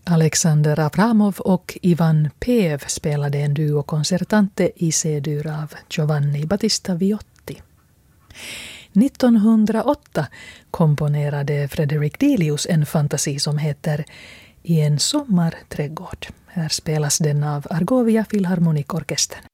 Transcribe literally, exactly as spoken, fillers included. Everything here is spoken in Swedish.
Alexander Avramov och Ivan Pev spelade en duo concertante i C-dur av Giovanni Battista Viotti. nittonhundraåtta komponerade Frederick Delius en fantasi som heter I en sommarträdgård. Här spelas den av Argovia Filharmonikorkestern.